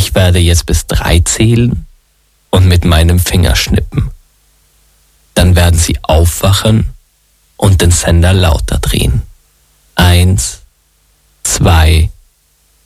Ich werde jetzt bis 3 zählen und mit meinem Finger schnippen. Dann werden Sie aufwachen und den Sender lauter drehen. 1, 2,